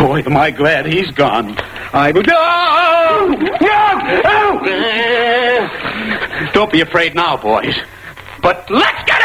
Boy, am I glad he's gone. Don't be afraid now, boys. But let's go!